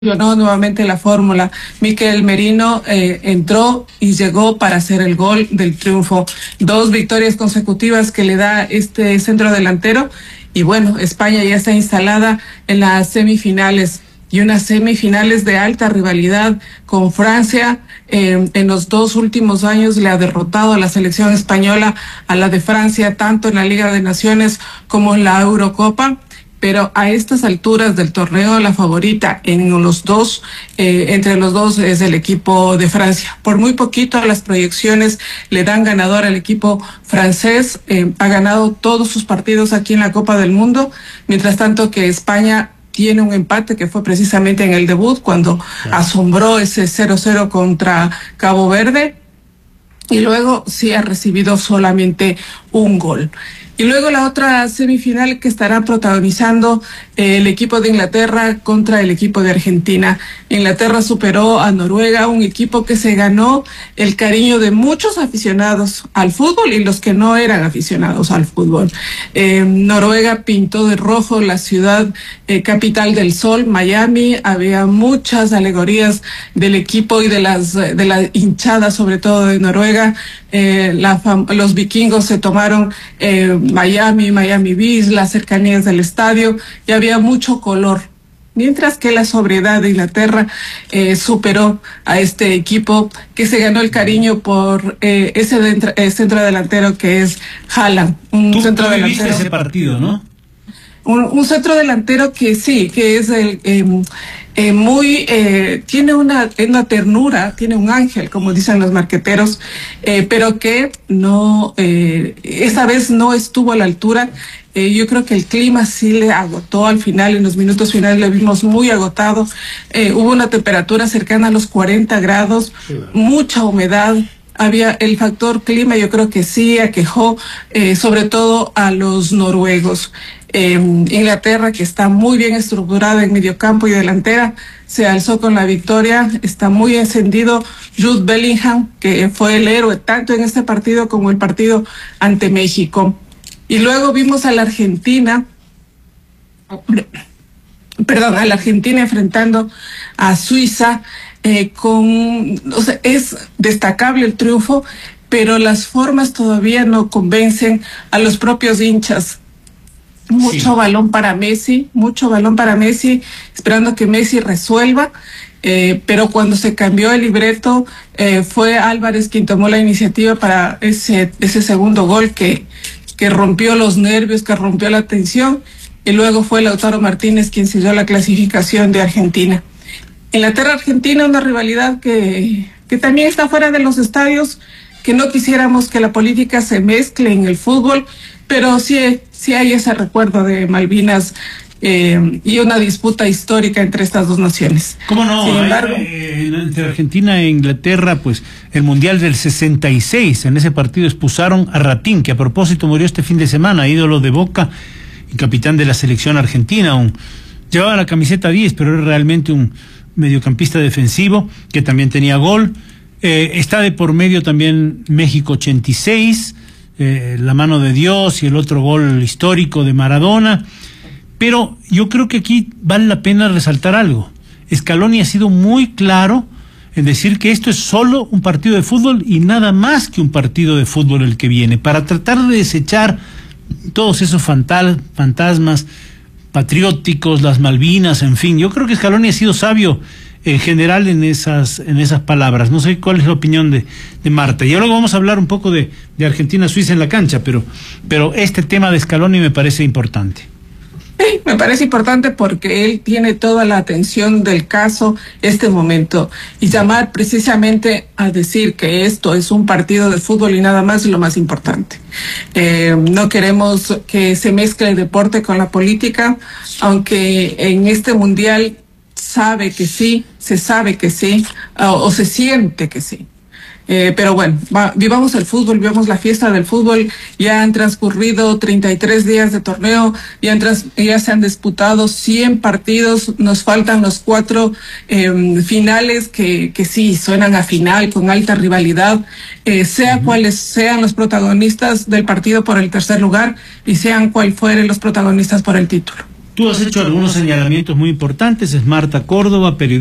Ganó nuevamente la fórmula. Mikel Merino entró y llegó para hacer el gol del triunfo. 2 victorias consecutivas que le da este centro delantero. Y bueno, España ya está instalada en las semifinales y unas semifinales de alta rivalidad con Francia. En los 2 últimos años le ha derrotado a la selección española a la de Francia, tanto en la Liga de Naciones como en la Eurocopa. Pero a estas alturas del torneo, la favorita entre los dos es el equipo de Francia. Por muy poquito las proyecciones le dan ganador al equipo francés. Ha ganado todos sus partidos aquí en la Copa del Mundo, mientras tanto que España tiene un empate que fue precisamente en el debut, cuando asombró ese 0-0 contra Cabo Verde, y luego sí ha recibido solamente un gol. Y luego la otra semifinal que estará protagonizando el equipo de Inglaterra contra el equipo de Argentina. Inglaterra superó a Noruega, un equipo que se ganó el cariño de muchos aficionados al fútbol y los que no eran aficionados al fútbol. Noruega pintó de rojo la ciudad capital del sol, Miami. Había muchas alegorías del equipo y de la hinchada, sobre todo de Noruega. Los vikingos se tomaron Miami Beach, las cercanías del estadio, y había mucho color. Mientras que la sobriedad de Inglaterra superó a este equipo que se ganó el cariño por ese centro delantero que es Haaland. ¿Tú viste ese partido, no? Un centro delantero que sí, que es tiene una ternura, tiene un ángel, como dicen los marqueteros, pero que no, esta vez no estuvo a la altura. Yo creo que el clima sí le agotó al final, en los minutos finales le vimos muy agotado. Hubo una temperatura cercana a los 40 grados, mucha humedad. Había el factor clima, yo creo que sí aquejó, sobre todo a los noruegos. Inglaterra, que está muy bien estructurada en mediocampo y delantera, se alzó con la victoria. Está muy encendido Jude Bellingham, que fue el héroe tanto en este partido como el partido ante México. Y luego vimos a la Argentina enfrentando a Suiza. Es destacable el triunfo, pero las formas todavía no convencen a los propios hinchas. Mucho balón para Messi, esperando que Messi resuelva, pero cuando se cambió el libreto, fue Álvarez quien tomó la iniciativa para ese segundo gol que rompió los nervios, que rompió la tensión, y luego fue Lautaro Martínez quien selló la clasificación de Argentina. Inglaterra-Argentina, una rivalidad que también está fuera de los estadios, que no quisiéramos que la política se mezcle en el fútbol, pero sí hay ese recuerdo de Malvinas y una disputa histórica entre estas dos naciones. ¿Cómo no? Sin embargo, entre Argentina e Inglaterra, pues el Mundial del 66, en ese partido expulsaron a Ratín, que a propósito murió este fin de semana, ídolo de Boca y capitán de la selección argentina. Llevaba la camiseta 10, pero era realmente un mediocampista defensivo que también tenía gol. Está de por medio también México 86, la mano de Dios y el otro gol histórico de Maradona. Pero yo creo que aquí vale la pena resaltar algo. Scaloni ha sido muy claro en decir que esto es solo un partido de fútbol y nada más que un partido de fútbol el que viene, para tratar de desechar todos esos fantasmas patrióticos, las Malvinas, en fin. Yo creo que Scaloni ha sido sabio en general en esas palabras. No sé cuál es la opinión de Marta. Y ahora vamos a hablar un poco de Argentina-Suiza en la cancha, pero este tema de Scaloni me parece importante. Sí, me parece importante porque él tiene toda la atención del caso este momento, y llamar precisamente a decir que esto es un partido de fútbol y nada más es lo más importante. No queremos que se mezcle el deporte con la política, aunque en este mundial se sabe que sí, o se siente que sí. Pero bueno, vivamos el fútbol, vivamos la fiesta del fútbol. Ya han transcurrido 33 días de torneo, ya se han disputado 100 partidos, nos faltan los 4 finales que sí suenan a final, con alta rivalidad, cuáles sean los protagonistas del partido por el tercer lugar y sean cuál fueren los protagonistas por el título. Tú has hecho algunos señalamientos muy importantes. Es Marta Córdoba, periodista.